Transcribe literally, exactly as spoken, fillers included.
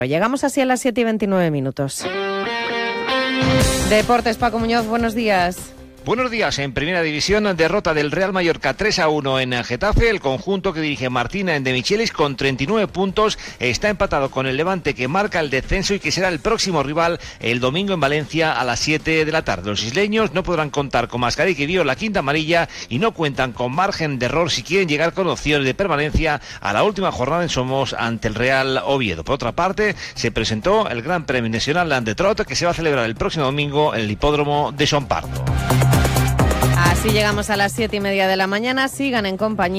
Llegamos así a las siete y veintinueve minutos. Deportes, Paco Muñoz, buenos días. Buenos días. En Primera División, derrota del Real Mallorca tres a uno en Getafe. El conjunto que dirige Martina de Michelis con treinta y nueve puntos está empatado con el Levante, que marca el descenso y que será el próximo rival el domingo en Valencia a las siete de la tarde. Los isleños no podrán contar con Mascarell, que vio la quinta amarilla, y no cuentan con margen de error si quieren llegar con opciones de permanencia a la última jornada en Somos ante el Real Oviedo. Por otra parte, se presentó el Gran Premio Nacional de Trot, que se va a celebrar el próximo domingo en el hipódromo de Son Pardo. Así llegamos a las siete y media de la mañana. Sigan en compañía